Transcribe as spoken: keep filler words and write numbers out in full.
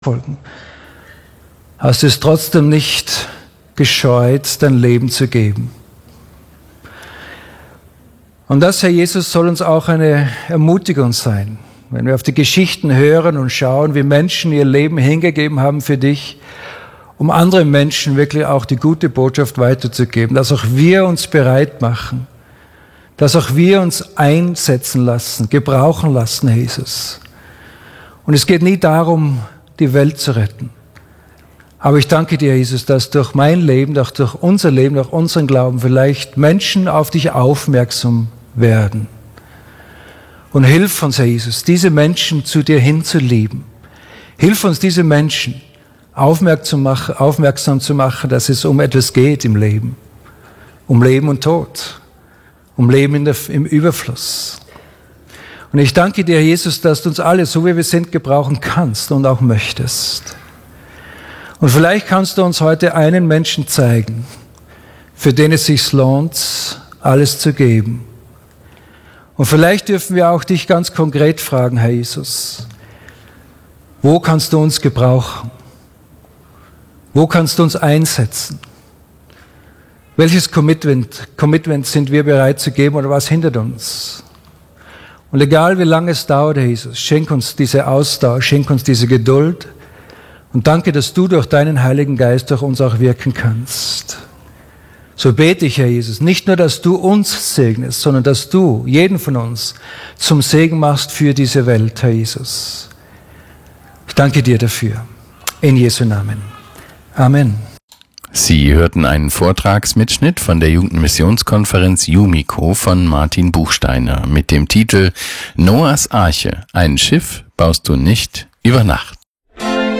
folgen, hast es trotzdem nicht gescheut, dein Leben zu geben. Und das, Herr Jesus, soll uns auch eine Ermutigung sein, wenn wir auf die Geschichten hören und schauen, wie Menschen ihr Leben hingegeben haben für dich, um anderen Menschen wirklich auch die gute Botschaft weiterzugeben, dass auch wir uns bereit machen, dass auch wir uns einsetzen lassen, gebrauchen lassen, Herr Jesus. Und es geht nie darum, die Welt zu retten. Aber ich danke dir, Jesus, dass durch mein Leben, durch, durch unser Leben, durch unseren Glauben vielleicht Menschen auf dich aufmerksam werden. Und hilf uns, Herr Jesus, diese Menschen zu dir hinzulieben. Hilf uns, diese Menschen aufmerksam, machen, aufmerksam zu machen, dass es um etwas geht im Leben. Um Leben und Tod. Um Leben in der, im Überfluss. Und ich danke dir, Jesus, dass du uns alle, so wie wir sind, gebrauchen kannst und auch möchtest. Und vielleicht kannst du uns heute einen Menschen zeigen, für den es sich lohnt, alles zu geben. Und vielleicht dürfen wir auch dich ganz konkret fragen, Herr Jesus, wo kannst du uns gebrauchen? Wo kannst du uns einsetzen? Welches Commitment, Commitment sind wir bereit zu geben oder was hindert uns? Und egal wie lange es dauert, Herr Jesus, schenk uns diese Ausdauer, schenk uns diese Geduld und danke, dass du durch deinen Heiligen Geist durch uns auch wirken kannst. So bete ich, Herr Jesus, nicht nur, dass du uns segnest, sondern dass du jeden von uns zum Segen machst für diese Welt, Herr Jesus. Ich danke dir dafür. In Jesu Namen. Amen. Sie hörten einen Vortragsmitschnitt von der Jugendmissionskonferenz Jumiko von Martin Buchsteiner mit dem Titel Noahs Arche, ein Schiff baust du nicht über Nacht.